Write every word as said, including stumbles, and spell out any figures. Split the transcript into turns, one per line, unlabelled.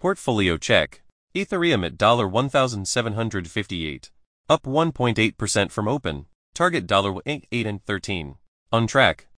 Portfolio check. Ethereum at one thousand seven hundred fifty-eight dollars. Up one point eight percent from open. Target one eighty-eight and thirteen. On track.